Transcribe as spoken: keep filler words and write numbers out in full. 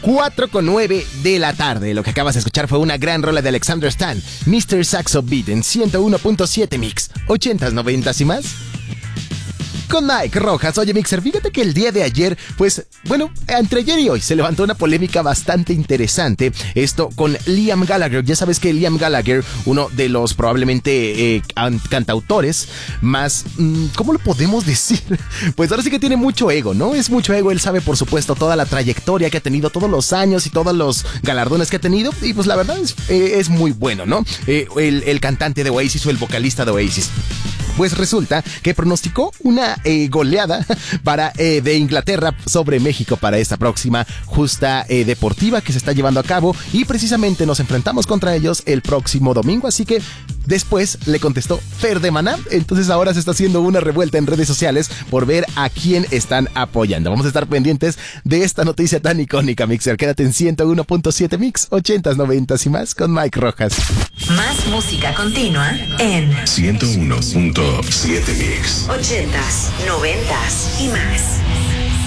cuatro con nueve de la tarde. Lo que acabas de escuchar fue una gran rola de Alexander Stan, mister Saxo Beat en ciento uno punto siete Mix, ochentas, noventas y más. Con Mike Rojas. Oye, Mixer, fíjate que el día de ayer, pues, bueno, entre ayer y hoy se levantó una polémica bastante interesante. Esto con Liam Gallagher. Ya sabes que Liam Gallagher, uno de los probablemente eh, cantautores más, mmm, ¿cómo lo podemos decir? Pues ahora sí que tiene mucho ego, ¿no? Es mucho ego. Él sabe, por supuesto, toda la trayectoria que ha tenido, todos los años y todos los galardones que ha tenido. Y pues la verdad es, eh, es muy bueno, ¿no? Eh, el, el cantante de Oasis o el vocalista de Oasis. Pues resulta que pronosticó una eh, goleada para eh, de Inglaterra sobre México para esta próxima justa eh, deportiva que se está llevando a cabo, y precisamente nos enfrentamos contra ellos el próximo domingo, así que después le contestó Fer de Maná. Entonces ahora se está haciendo una revuelta en redes sociales por ver a quién están apoyando. Vamos a estar pendientes de esta noticia tan icónica, Mixer. Quédate en ciento uno punto siete Mix, ochentas, noventas y más con Mike Rojas. Más música continua en ciento uno punto siete Mix, ochentas, noventas y más.